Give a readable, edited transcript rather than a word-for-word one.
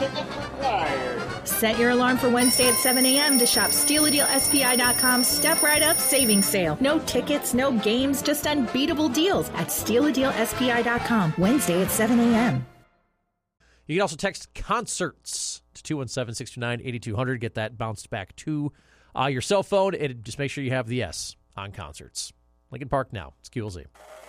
tickets required. Set your alarm for Wednesday at 7 a.m. to shop SteelADealSPI.com's Step Right Up Savings Sale. No tickets, no games, just unbeatable deals at SteelADealSPI.com. Wednesday at 7 a.m. You can also text concerts to 217-629-8200. Get that bounced back to your cell phone, and just make sure you have the S on concerts. Lincoln Park now. It's QLZ.